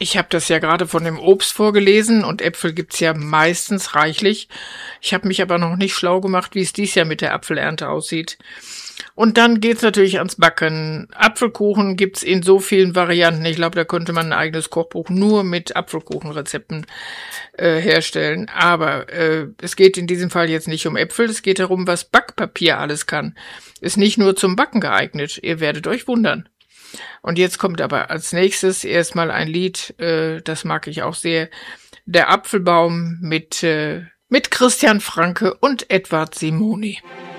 Ich habe das ja gerade von dem Obst vorgelesen und Äpfel gibt's ja meistens reichlich. Ich habe mich aber noch nicht schlau gemacht, wie es dies Jahr mit der Apfelernte aussieht. Und dann geht's natürlich ans Backen. Apfelkuchen gibt's in so vielen Varianten. Ich glaube, da könnte man ein eigenes Kochbuch nur mit Apfelkuchenrezepten herstellen. Aber es geht in diesem Fall jetzt nicht um Äpfel. Es geht darum, was Backpapier alles kann. Ist nicht nur zum Backen geeignet. Ihr werdet euch wundern. Und jetzt kommt aber als nächstes erstmal ein Lied, das mag ich auch sehr. Der Apfelbaum mit Christian Franke und Edward Simoni.